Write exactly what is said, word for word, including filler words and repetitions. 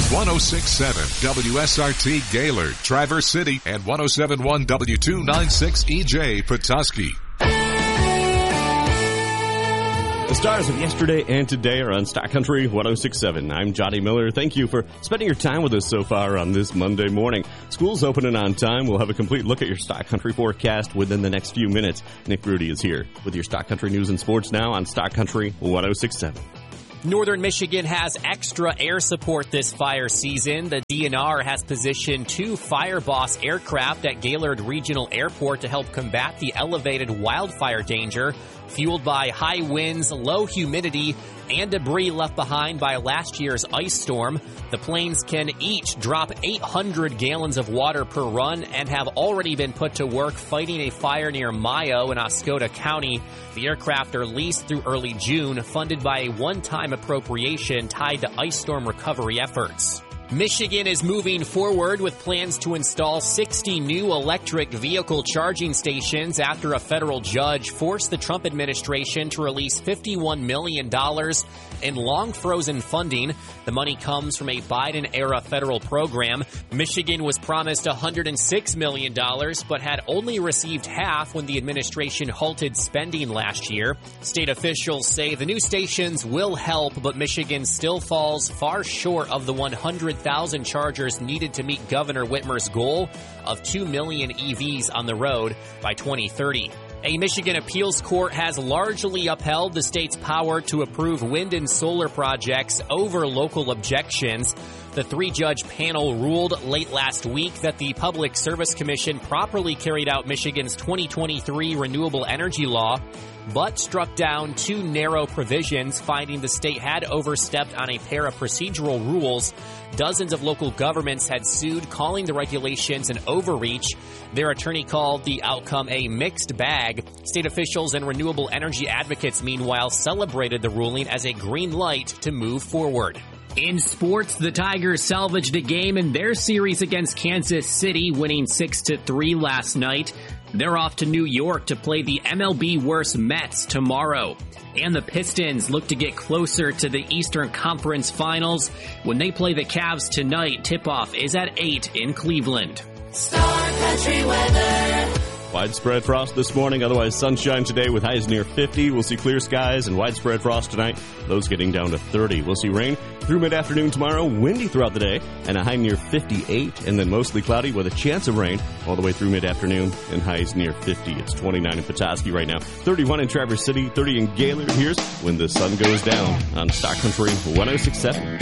one oh six point seven W S R T Gaylord, Traverse City, and one oh seven point one W two ninety-six E J Petoskey. The stars of yesterday and today are on Stock Country one oh six point seven. I'm Johnny Miller. Thank you for spending your time with us so far on this Monday morning. School's opening on time. We'll have a complete look at your Stock Country forecast within the next few minutes. Nick Rudy is here with your Stock Country news and sports now on Stock Country one oh six point seven. Northern Michigan has extra air support this fire season. The D N R has positioned two Fireboss aircraft at Gaylord Regional Airport to help combat the elevated wildfire danger fueled by high winds, low humidity, and debris left behind by last year's ice storm. The planes can each drop eight hundred gallons of water per run and have already been put to work fighting a fire near Mayo in Oscoda County. The aircraft are leased through early June, funded by a one-time appropriation tied to ice storm recovery efforts. Michigan is moving forward with plans to install sixty new electric vehicle charging stations after a federal judge forced the Trump administration to release fifty-one million dollars in long-frozen funding. The money comes from a Biden-era federal program. Michigan was promised one hundred six million dollars, but had only received half when the administration halted spending last year. State officials say the new stations will help, but Michigan still falls far short of the one hundred thousand chargers needed to meet Governor Whitmer's goal of two million E Vs on the road by twenty thirty. A Michigan appeals court has largely upheld the state's power to approve wind and solar projects over local objections. The three-judge panel ruled late last week that the Public Service Commission properly carried out Michigan's twenty twenty-three renewable energy law, but struck down two narrow provisions, finding the state had overstepped on a pair of procedural rules. Dozens of local governments had sued, calling the regulations an overreach. Their attorney called the outcome a mixed bag. State officials and renewable energy advocates, meanwhile, celebrated the ruling as a green light to move forward. In sports, the Tigers salvaged a game in their series against Kansas City, winning six to three last night. They're off to New York to play the M L B worst Mets tomorrow. And the Pistons look to get closer to the Eastern Conference Finals when they play the Cavs tonight. Tip-off is at eight in Cleveland. Star Country weather. Widespread frost this morning, otherwise sunshine today with highs near fifty. We'll see clear skies and widespread frost tonight, those getting down to thirty. We'll see rain through mid-afternoon tomorrow, windy throughout the day, and a high near fifty-eight, and then mostly cloudy with a chance of rain all the way through mid-afternoon and highs near fifty. It's twenty-nine in Petoskey right now, thirty-one in Traverse City, thirty in Gaylord. Here's When the Sun Goes Down on Stock Country one oh six point seven.